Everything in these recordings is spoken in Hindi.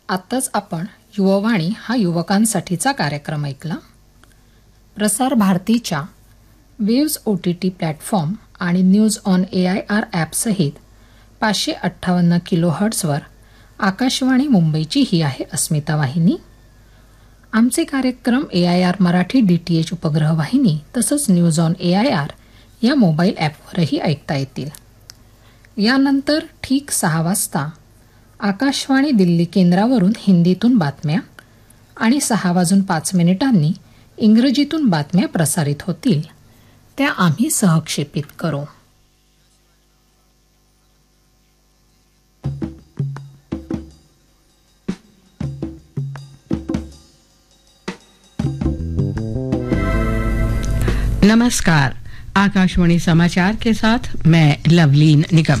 आत्ताच आपण युववाणी हा युवकांसाठीचा कार्यक्रम ऐकला. प्रसार भारतीच्या वेव्ज OTT प्लॅटफॉर्म आणि न्यूज ऑन AIR ॲपसहित 558 किलोहर्ट्झवर आकाशवाणी मुंबईची ही आहे अस्मिता वाहिनी. आमचे कार्यक्रम AIR मराठी DTH उपग्रह वाहिनी तसंच न्यूज ऑन AIR या मोबाईल ॲपवरही ऐकता येतील. यानंतर ठीक 6 वाजता आकाशवाणी दिल्ली केंद्रावरून हिंदीतून बातम्या आणि 6:05 इंग्रजीतून बातम्या प्रसारित होतील, त्या आम्ही सहक्षेपित करू. नमस्कार, आकाशवाणी समाचार के साथ मैं लवलीन निगम.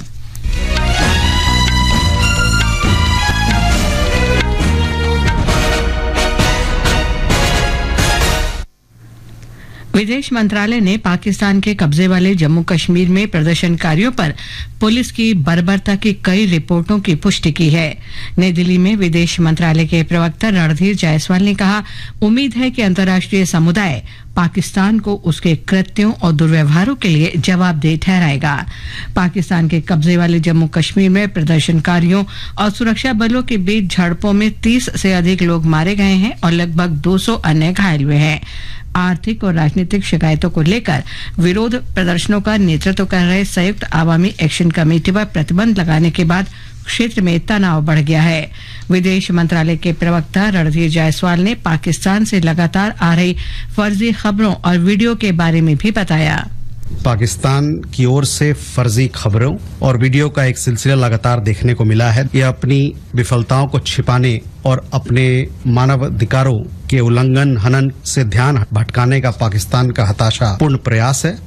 विदेश मंत्रालय ने पाकिस्तान के कब्जे वाले जम्मू कश्मीर में प्रदर्शनकारियों पर पुलिस की बर्बरता की कई रिपोर्टों की पुष्टि की है. नई दिल्ली में विदेश मंत्रालय के प्रवक्ता रणधीर जायसवाल ने कहा, उम्मीद है कि अंतर्राष्ट्रीय समुदाय पाकिस्तान को उसके कृत्यों और दुर्व्यवहारों के लिए जवाबदेह ठहराएगा. पाकिस्तान के कब्जे वाले जम्मू कश्मीर में प्रदर्शनकारियों और सुरक्षा बलों के बीच झड़पों में 30 से अधिक लोग मारे गए हैं और लगभग 200 अन्य घायल हुए हैं. आर्थिक और राजनीतिक शिकायतों को लेकर विरोध प्रदर्शनों का नेतृत्व कर रहे संयुक्त आवामी एक्शन कमेटी पर प्रतिबंध लगाने के बाद क्षेत्र में तनाव बढ़ गया है. विदेश मंत्रालय के प्रवक्ता रणधीर जायसवाल ने पाकिस्तान से लगातार आ रही फर्जी खबरों और वीडियो के बारे में भी बताया. पाकिस्तान की ओर से फर्जी खबरों और वीडियो का एक सिलसिला लगातार देखने को मिला है. यह अपनी विफलताओं को छिपाने और अपने मानवाधिकारों के उल्लंघन हनन से ध्यान भटकाने का पाकिस्तान का हताशापूर्ण प्रयास है.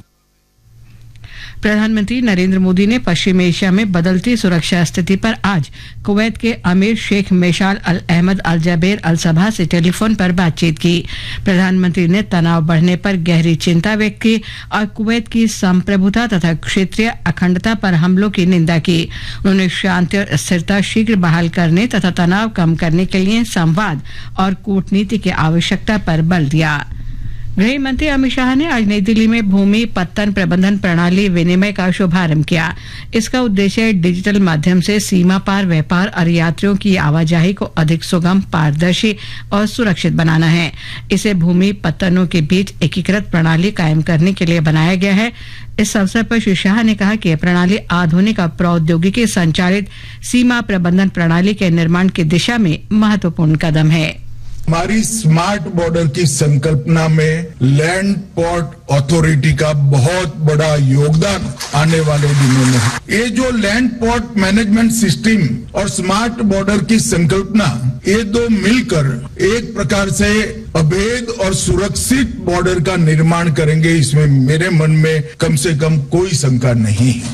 प्रधानमंत्री नरेंद्र मोदी ने पश्चिम एशिया में बदलती सुरक्षा स्थिति पर आज कुवैत के अमीर शेख मेशाल अल अहमद अल जबेर अल सबा से टेलीफोन पर बातचीत की. प्रधानमंथी ने तनाव बढ़ने पर गहरी चिंता व्यक्त की और कुवैत की संप्रभुता तथा क्षेत्रीय अखंडता पर हमलों की निंदा की. उन्होंने शांति और स्थिरता शीघ्र बहाल करने तथा तनाव कम करने के लिए संवाद और कूटनीति की आवश्यकता पर बल दिया. गृह मंत्री अमित शाह ने आज नई दिल्ली में भूमि पत्तन प्रबंधन प्रणाली विनिमय का शुभारंभ किया. इसका उद्देश्य डिजिटल माध्यम से सीमा पार व्यापार और यात्रियों की आवाजाही को अधिक सुगम, पारदर्शी और सुरक्षित बनाना है. इसे भूमि पत्तनों के बीच एकीकृत प्रणाली कायम करने के लिए बनाया गया है. इस अवसर पर श्री शाह ने कहा कि यह प्रणाली आधुनिक और प्रौद्योगिकी संचालित सीमा प्रबंधन प्रणाली के निर्माण की दिशा में महत्वपूर्ण कदम है. हमारी स्मार्ट बॉर्डर की संकल्पना में लैंड पोर्ट अथॉरिटी का बहुत बड़ा योगदान आने वाले दिनों में है. ये जो लैंड पोर्ट मैनेजमेंट सिस्टम और स्मार्ट बॉर्डर की संकल्पना, ये दो मिलकर एक प्रकार से अभेद और सुरक्षित बॉर्डर का निर्माण करेंगे. इसमें मेरे मन में कम से कम कोई शंका नहीं है.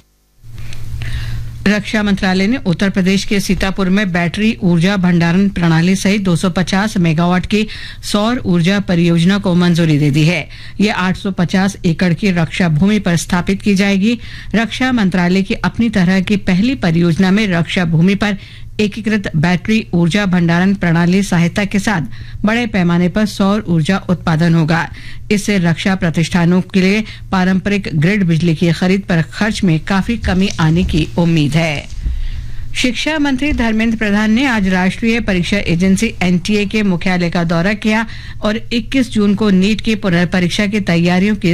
रक्षा मंत्रालय ने उत्तर प्रदेश के सीतापुर में बैटरी ऊर्जा भंडारण प्रणाली सहित 250 मेगावाट की सौर ऊर्जा परियोजना को मंजूरी दे दी है. ये 850 एकड़ की रक्षा भूमि पर स्थापित की जाएगी. रक्षा मंत्रालय की अपनी तरह की पहली परियोजना में रक्षा भूमि पर एकीकृत बैटरी ऊर्जा भंडारण प्रणाली सहायता के साथ बड़े पैमाने पर सौर ऊर्जा उत्पादन होगा. इससे रक्षा प्रतिष्ठानों के लिए पारंपरिक ग्रिड बिजली की खरीद पर खर्च में काफी कमी आने की उम्मीद है. शिक्षा मंत्री धर्मेंद्र प्रधान ने आज राष्ट्रीय परीक्षा एजेंसी NTA के मुख्यालय का दौरा किया और 21 जून को नीट की पुनर्परीक्षा की तैयारियों की